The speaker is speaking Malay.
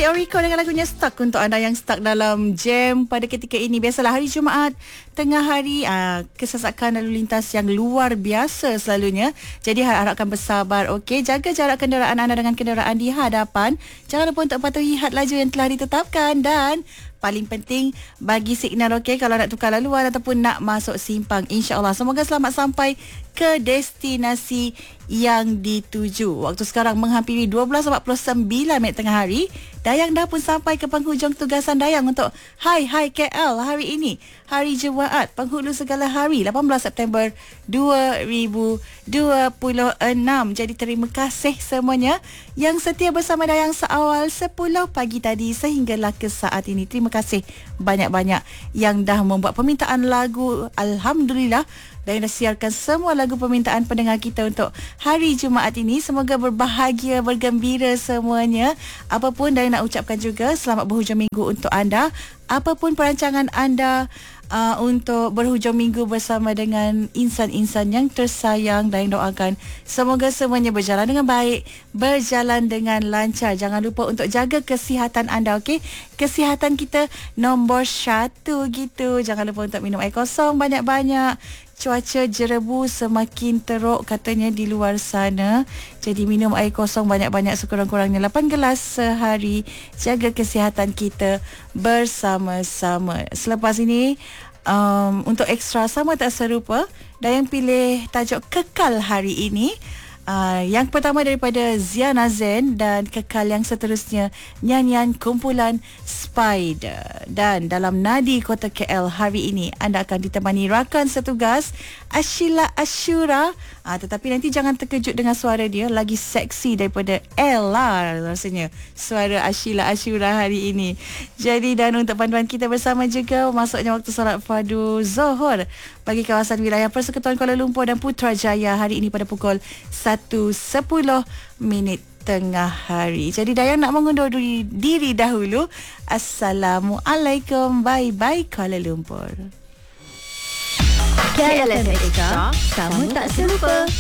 Cik Oriko dengan lagunya Stuck untuk anda yang stuck dalam jam pada ketika ini. Biasalah hari Jumaat tengah hari, kesesakan lalu lintas yang luar biasa selalunya. Jadi harapkan bersabar, okey. Jaga jarak kenderaan anda dengan kenderaan di hadapan. Jangan lupa untuk patuhi had laju yang telah ditetapkan dan paling penting bagi signal, okey, kalau nak tukar laluan ataupun nak masuk simpang. InsyaAllah semoga selamat sampai ke destinasi yang dituju. Waktu sekarang menghampiri 12.49 minit tengah hari. Dayang dah pun sampai ke penghujung tugasan Dayang untuk Hai KL hari ini. Hari Jumaat, penghulu segala hari, 18 September 2026. Jadi terima kasih semuanya yang setia bersama Dayang seawal 10 pagi tadi sehinggalah ke saat ini. Terima kasih banyak-banyak yang dah membuat permintaan lagu. Alhamdulillah, dan dah siarkan semua lagu permintaan pendengar kita untuk hari Jumaat ini. Semoga berbahagia, bergembira semuanya. Apapun Dayang nak ucapkan juga selamat berhujung minggu untuk anda. Apapun perancangan anda untuk berhujung minggu bersama dengan insan-insan yang tersayang, Dayang doakan semoga semuanya berjalan dengan baik, berjalan dengan lancar. Jangan lupa untuk jaga kesihatan anda, okey? Kesihatan kita nombor 1 gitu. Jangan lupa untuk minum air kosong banyak-banyak. Cuaca jerebu semakin teruk katanya di luar sana. Jadi minum air kosong banyak-banyak, sekurang-kurangnya 8 gelas sehari. Jaga kesihatan kita bersama-sama. Selepas ini untuk ekstra sama tak serupa, Dayang pilih tajuk Kekal hari ini. Yang pertama daripada Ziana Zen dan kekal yang seterusnya nyanyian kumpulan Spider. Dan dalam Nadi Kota KL hari ini anda akan ditemani rakan setugas Ashila Ashura. Tetapi nanti jangan terkejut dengan suara dia, lagi seksi daripada Ella rasanya suara Ashila Ashura hari ini. Jadi dan untuk panduan kita bersama juga masuknya waktu solat fardu Zuhur bagi kawasan wilayah Persekutuan Kuala Lumpur dan Putrajaya hari ini pada pukul 1.10 minit tengah hari. Jadi Dayang nak mengundur diri dahulu. Assalamualaikum. Bye-bye Kuala Lumpur. KLFM Extra, kamu tak selupa.